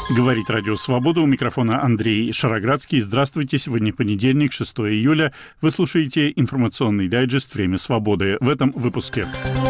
Говорит Радио Свобода, у микрофона Андрей Шароградский. Здравствуйте, сегодня понедельник, 6 июля. Вы слушаете информационный дайджест «Время свободы». В этом выпуске.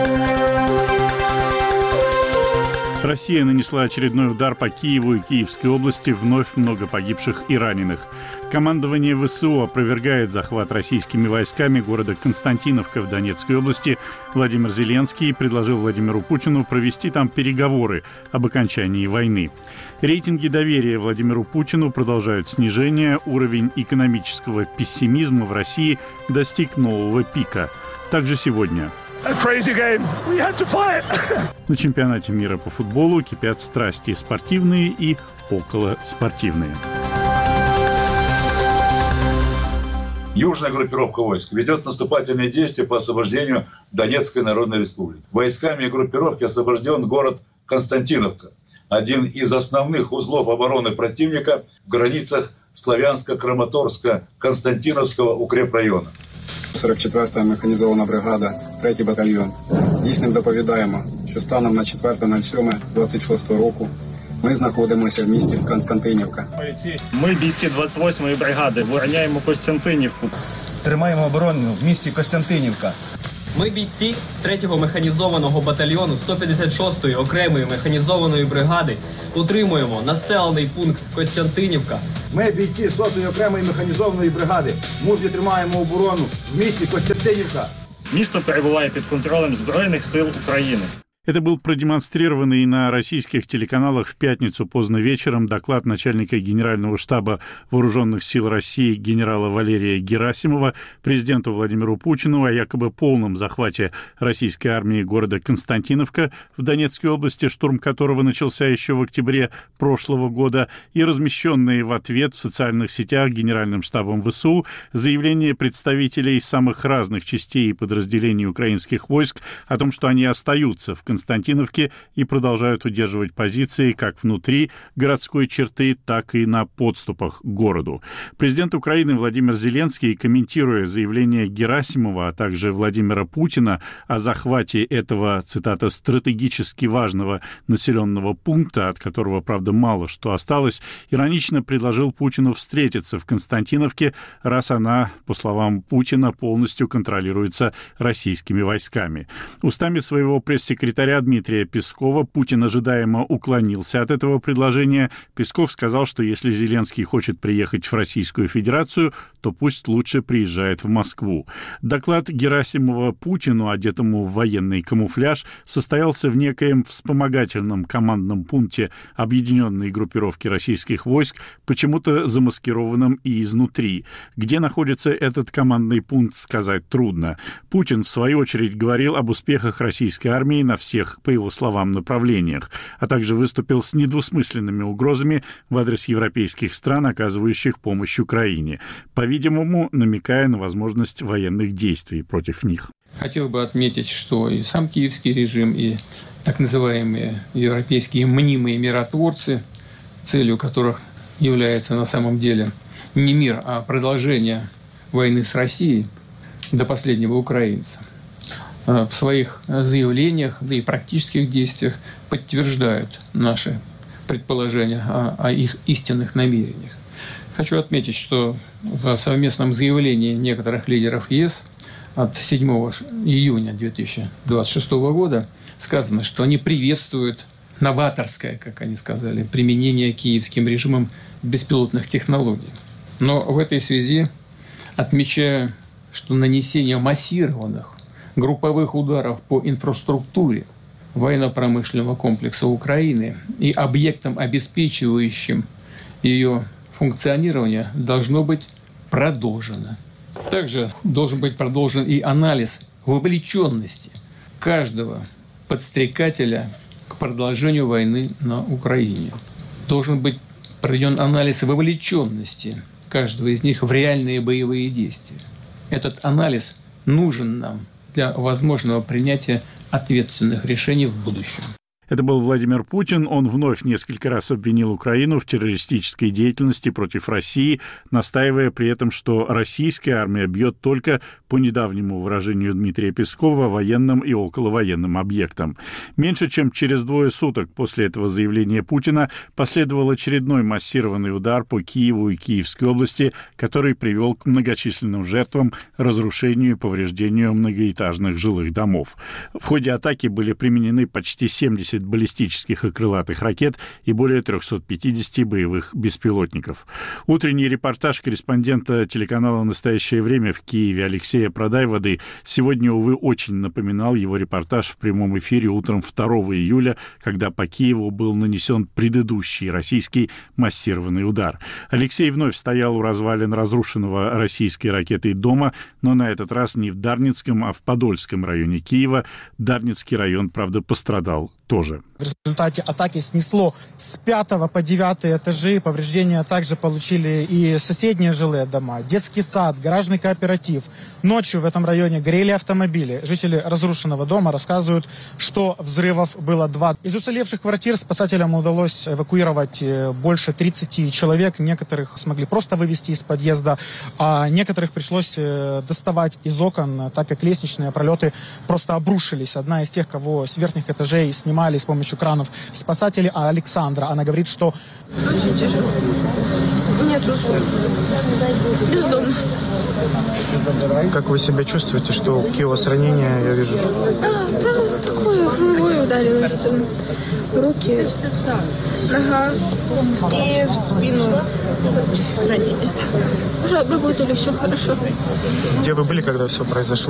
Россия нанесла очередной удар по Киеву и Киевской области, вновь много погибших и раненых. Командование ВСУ опровергает захват российскими войсками города Константиновка в Донецкой области. Владимир Зеленский предложил Владимиру Путину провести там переговоры об окончании войны. Рейтинги доверия Владимиру Путину продолжают снижение. Уровень экономического пессимизма в России достиг нового пика. Также сегодня. На чемпионате мира по футболу кипят страсти спортивные и околоспортивные. Южная группировка войск ведет наступательные действия по освобождению Донецкой Народной Республики. Войсками группировки освобожден город Константиновка, один из основных узлов обороны противника в границах Славянска-Краматорска-Константиновского укрепрайона. 44-та механізована бригада, 3-й батальйон. Дійсним доповідаємо, що станом на 4.07.26 року ми знаходимося в місті Константинівка. Ми бійці 28-ї бригади, вороняємо Костянтинівку. Тримаємо оборону в місті Костянтинівка. Ми бійці 3-го механізованого батальйону 156-ї окремої механізованої бригади утримуємо населений пункт Костянтинівка. Ми бійці 100-ї окремої механізованої бригади мужньо тримаємо оборону в місті Костянтинівка. Місто перебуває під контролем Збройних сил України. Это был продемонстрированный на российских телеканалах в пятницу поздно вечером доклад начальника Генерального штаба Вооруженных сил России генерала Валерия Герасимова президенту Владимиру Путину о якобы полном захвате российской армии города Константиновка в Донецкой области, штурм которого начался еще в октябре прошлого года, и размещенные в ответ в социальных сетях Генеральным штабом ВСУ заявления представителей самых разных частей и подразделений украинских войск о том, что они остаются в Константиновке и продолжают удерживать позиции как внутри городской черты, так и на подступах к городу. Президент Украины Владимир Зеленский, комментируя заявление Герасимова, а также Владимира Путина о захвате этого, цитата, «стратегически важного населенного пункта», от которого, правда, мало что осталось, иронично предложил Путину встретиться в Константиновке, раз она, по словам Путина, полностью контролируется российскими войсками. Устами своего пресс-секретаря Дмитрия Пескова Путин ожидаемо уклонился от этого предложения. Песков сказал, что если Зеленский хочет приехать в Российскую Федерацию, то пусть лучше приезжает в Москву. Доклад Герасимова Путину, одетому в военный камуфляж, состоялся в некоем вспомогательном командном пункте объединенной группировки российских войск, почему-то замаскированном и изнутри. Где находится этот командный пункт, сказать трудно. Путин, в свою очередь, говорил об успехах российской армии на всех, по его словам, направлениях, а также выступил с недвусмысленными угрозами в адрес европейских стран, оказывающих помощь Украине, по-видимому, намекая на возможность военных действий против них. Хотел бы отметить, что и сам киевский режим, и так называемые европейские мнимые миротворцы, целью которых является на самом деле не мир, а продолжение войны с Россией до последнего украинца, в своих заявлениях, да и практических действиях подтверждают наши предположения о их истинных намерениях. Хочу отметить, что в совместном заявлении некоторых лидеров ЕС от 7 июня 2026 года сказано, что они приветствуют новаторское, как они сказали, применение киевским режимом беспилотных технологий. Но в этой связи отмечаю, что нанесение массированных групповых ударов по инфраструктуре военно-промышленного комплекса Украины и объектам, обеспечивающим ее функционирование, должно быть продолжено. Также должен быть продолжен и анализ вовлеченности каждого подстрекателя к продолжению войны на Украине. Должен быть проведен анализ вовлеченности каждого из них в реальные боевые действия. Этот анализ нужен нам для возможного принятия ответственных решений в будущем. Это был Владимир Путин. Он вновь несколько раз обвинил Украину в террористической деятельности против России, настаивая при этом, что российская армия бьет только, по недавнему выражению Дмитрия Пескова, военным и околовоенным объектам. Меньше чем через 2 суток после этого заявления Путина последовал очередной массированный удар по Киеву и Киевской области, который привел к многочисленным жертвам, разрушению и повреждению многоэтажных жилых домов. В ходе атаки были применены почти 70 баллистических и крылатых ракет и более 350 боевых беспилотников. Утренний репортаж корреспондента телеканала «Настоящее время» в Киеве Алексея Продайводы сегодня, увы, очень напоминал его репортаж в прямом эфире утром 2 июля, когда по Киеву был нанесен предыдущий российский массированный удар. Алексей вновь стоял у развалин разрушенного российской ракетой дома, но на этот раз не в Дарницком, а в Подольском районе Киева. Дарницкий район, правда, пострадал тоже. В результате атаки снесло с 5 по 9 этажи. Повреждения также получили и соседние жилые дома, детский сад, гаражный кооператив. Ночью в этом районе горели автомобили. Жители разрушенного дома рассказывают, что взрывов было 2. Из уцелевших квартир спасателям удалось эвакуировать больше 30 человек. Некоторых смогли просто вывести из подъезда, а некоторых пришлось доставать из окон, так как лестничные пролеты просто обрушились. Одна из тех, кого с верхних этажей снимали с помощью кранов спасатели, Александра. Она говорит, что... Очень тяжело. Нету слов. Бездомность. Как вы себя чувствуете, что какие у вас ранения, я вижу? Да, такое головой ударилось. В руки, нога и в спину. Ранение. Уже обработали, все хорошо. Где вы были, когда все произошло?